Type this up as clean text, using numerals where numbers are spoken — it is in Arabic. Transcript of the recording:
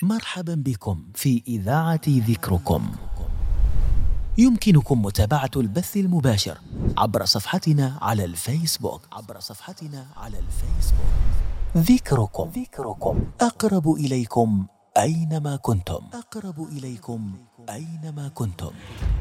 مرحبا بكم في إذاعة ذكركم. يمكنكم متابعة البث المباشر عبر صفحتنا على الفيسبوك. ذكركم أقرب إليكم أينما كنتم.